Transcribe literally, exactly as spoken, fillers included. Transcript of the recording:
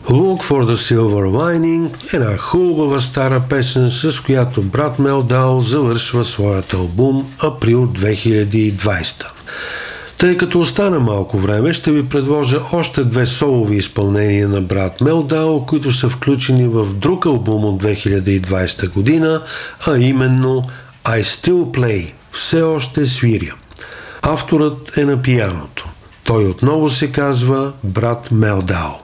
Look for the Silver Lining, една хубава стара песен, с която брат Мелдао завършва своят албум април две хиляди и двадесета. Тъй като остана малко време, ще ви предложа още две солови изпълнения на брат Мелдао, които са включени в друг албум от две хиляди и двадесета година, а именно I Still Play, все още свиря. Авторът е на пианото. Той отново се казва брат Мелдао.